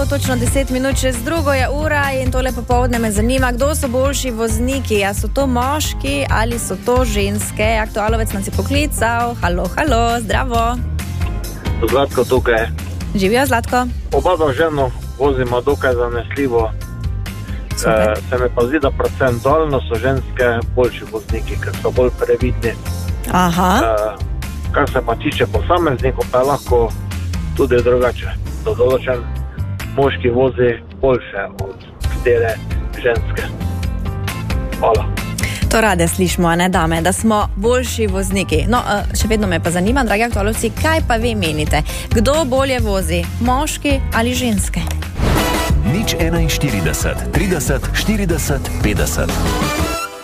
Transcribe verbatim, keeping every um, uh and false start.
točno deset minut čez drugo je ura in tole popovdne me zanima, kdo so boljši vozniki. A so to moški ali so to ženske? Aktualovec nas je poklical. Halo, halo, zdravo. Zlatko tukaj. Živijo, Zlatko? Oba dva ženo vozimo dokaj zanesljivo. E, se mi pa zdi, da procentualno so ženske boljši vozniki, ker so bolj previdni. Aha. E, kar se pa tiče posameznikov, pa je lahko tudi drugače. Da določen moški vozi boljše od katere ženske. Hvala. To rade slišimo, ne dame, da smo boljši vozniki. No, še vedno me pa zanima, dragi aktualovci, kaj pa vi menite? Kdo bolje vozi, moški ali ženske? Nič enainštirideset, trideset, štirideset, petdeset.